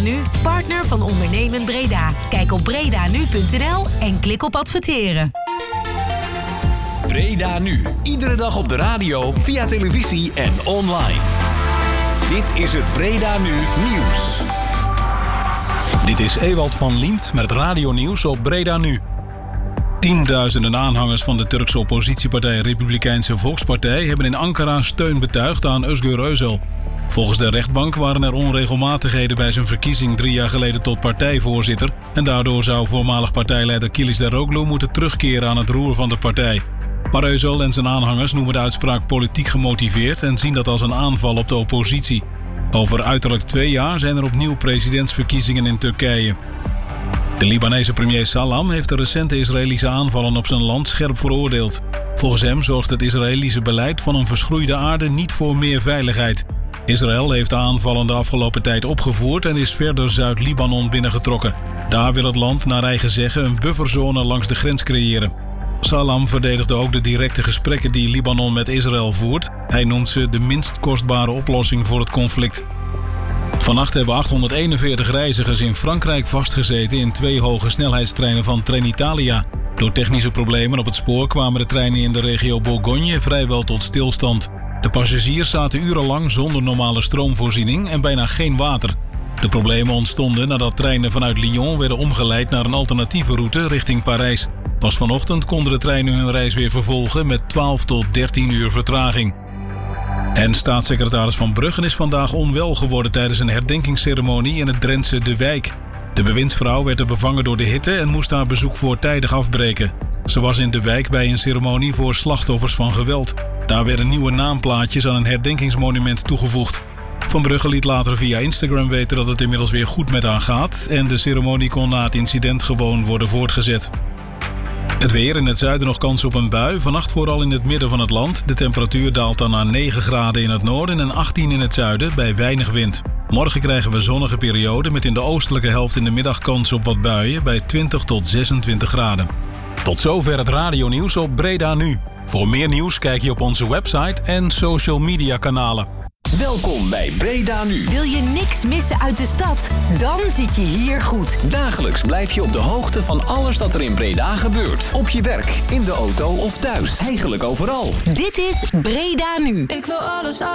Nu, partner van Ondernemend Breda. Kijk op bredanu.nl en klik op adverteren. Breda Nu. Iedere dag op de radio, via televisie en online. Dit is het Breda Nu nieuws. Dit is Ewald van Liemt met het radionieuws op Breda Nu. Tienduizenden aanhangers van de Turkse oppositiepartij Republikeinse Volkspartij hebben in Ankara steun betuigd aan Özgür Özel. Volgens de rechtbank waren er onregelmatigheden bij zijn verkiezing 3 jaar geleden tot partijvoorzitter en daardoor zou voormalig partijleider Kılıçdaroğlu moeten terugkeren aan het roer van de partij. Maar Özel en zijn aanhangers noemen de uitspraak politiek gemotiveerd en zien dat als een aanval op de oppositie. Over uiterlijk 2 jaar zijn er opnieuw presidentsverkiezingen in Turkije. De Libanese premier Salam heeft de recente Israëlische aanvallen op zijn land scherp veroordeeld. Volgens hem zorgt het Israëlische beleid van een verschroeide aarde niet voor meer veiligheid. Israël heeft de aanvallen de afgelopen tijd opgevoerd en is verder Zuid-Libanon binnengetrokken. Daar wil het land naar eigen zeggen een bufferzone langs de grens creëren. Salam verdedigde ook de directe gesprekken die Libanon met Israël voert. Hij noemt ze de minst kostbare oplossing voor het conflict. Vannacht hebben 841 reizigers in Frankrijk vastgezeten in 2 hoge snelheidstreinen van Trenitalia. Door technische problemen op het spoor kwamen de treinen in de regio Bourgogne vrijwel tot stilstand. De passagiers zaten urenlang zonder normale stroomvoorziening en bijna geen water. De problemen ontstonden nadat treinen vanuit Lyon werden omgeleid naar een alternatieve route richting Parijs. Pas vanochtend konden de treinen hun reis weer vervolgen met 12 tot 13 uur vertraging. En staatssecretaris Van Bruggen is vandaag onwel geworden tijdens een herdenkingsceremonie in het Drentse De Wijk. De bewindsvrouw werd er bevangen door de hitte en moest haar bezoek voortijdig afbreken. Ze was in De Wijk bij een ceremonie voor slachtoffers van geweld. Daar werden nieuwe naamplaatjes aan een herdenkingsmonument toegevoegd. Van Bruggen liet later via Instagram weten dat het inmiddels weer goed met haar gaat en de ceremonie kon na het incident gewoon worden voortgezet. Het weer, in het zuiden nog kans op een bui. Vannacht vooral in het midden van het land. De temperatuur daalt dan naar 9 graden in het noorden en 18 in het zuiden bij weinig wind. Morgen krijgen we zonnige periode met in de oostelijke helft in de middag kans op wat buien bij 20 tot 26 graden. Tot zover het radionieuws op Breda Nu. Voor meer nieuws kijk je op onze website en social media kanalen. Welkom bij Breda Nu. Wil je niks missen uit de stad? Dan zit je hier goed. Dagelijks blijf je op de hoogte van alles dat er in Breda gebeurt. Op je werk, in de auto of thuis. Eigenlijk overal. Dit is Breda Nu. Ik wil alles